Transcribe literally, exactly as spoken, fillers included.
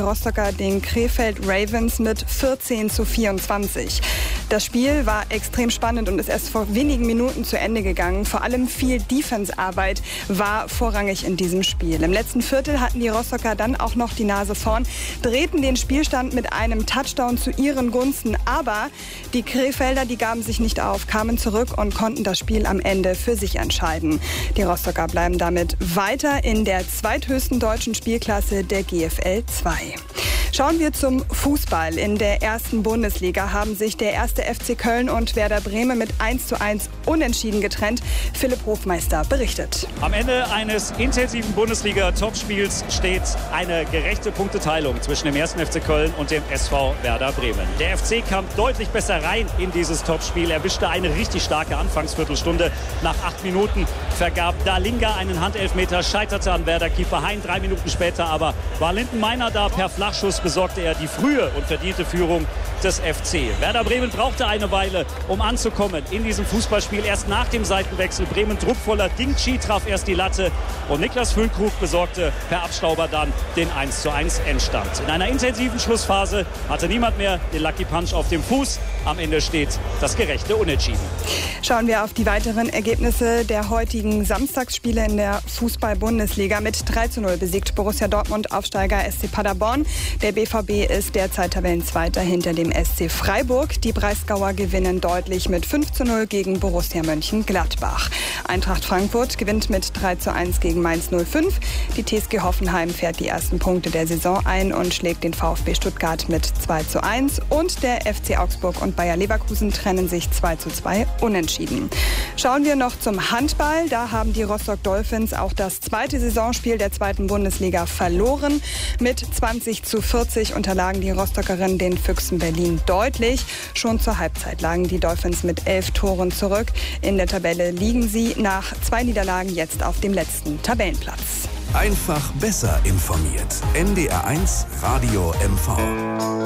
Rostocker den Krefeld Ravens mit vierzehn zu vierundzwanzig. Das Spiel war extrem spannend und ist erst vor wenigen Minuten zu Ende gegangen. Vor allem viel Defense-Arbeit war vorrangig in diesem Spiel. Im letzten Viertel hatten die Rostocker dann auch noch die Nase vorn, drehten den Spielstand mit einem Touchdown zu ihren Gunsten. Aber die Krefelder, die gaben sich nicht auf, kamen zurück und konnten das Spiel am Ende für sich entscheiden. Die Rostocker bleiben damit weiter in der zweithöchsten deutschen Spielklasse der G F L zwei. Schauen wir zum Fußball. In der ersten Bundesliga haben sich der erste F C Köln und Werder Bremen mit eins zu eins unentschieden getrennt. Philipp Hofmeister berichtet. Am Ende eines intensiven Bundesliga-Topspiels steht eine gerechte Punkteteilung zwischen dem ersten F C Köln und dem S V Werder Bremen. Der F C kam deutlich besser rein in dieses Topspiel, erwischte eine richtig starke Anfangsviertelstunde. Nach acht Minuten vergab Dalinga einen Handelfmeter, scheiterte an Werder-Keeper Hein. Drei Minuten später aber war Lindenmeiner da. Per Flachschuss besorgte er die frühe und verdiente Führung des F C. Werder Bremen brauchte eine Weile, um anzukommen in diesem Fußballspiel. Erst nach dem Seitenwechsel Bremen druckvoller. Dingchi traf erst die Latte und Niklas Füllkrug besorgte per Abstauber dann den eins zu eins Endstand. In einer intensiven Schlussphase hatte niemand mehr den Lucky Punch auf dem Fuß. Am Ende steht das gerechte Unentschieden. Schauen wir auf die weiteren Ergebnisse der heutigen Samstagsspiele in der Fußball-Bundesliga. Mit drei zu null besiegt Borussia Dortmund Aufsteiger S C Paderborn. Der B V B ist derzeit Tabellenzweiter hinter dem S C Freiburg. Die Breisgauer gewinnen deutlich mit fünf zu null gegen Borussia Mönchengladbach. Eintracht Frankfurt gewinnt mit drei zu eins gegen Mainz null fünf. Die T S G Hoffenheim fährt die ersten Punkte der Saison ein und schlägt den VfB Stuttgart mit zwei zu eins. Und der F C Augsburg und Bayer Leverkusen trennen sich zwei zu zwei unentschieden. Schauen wir noch zum Handball. Da haben die Rostock Dolphins auch das zweite Saisonspiel der zweiten Bundesliga verloren. Mit zwanzig zu vierzig unterlagen die Rostockerinnen den Füchsen Berlin deutlich. Schon zur Halbzeit lagen die Dolphins mit elf Toren zurück. In der Tabelle liegen sie nach zwei Niederlagen jetzt auf dem letzten Tabellenplatz. Einfach besser informiert. N D R eins Radio M V.